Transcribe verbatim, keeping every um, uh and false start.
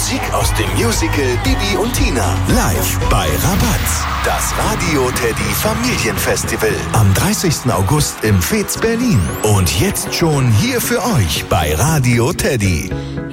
Musik aus dem Musical Bibi und Tina. Live bei Rabatz. Das Radio Teddy Familienfestival. Am dreißigsten August im Fez Berlin. Und jetzt schon hier für euch bei Radio Teddy.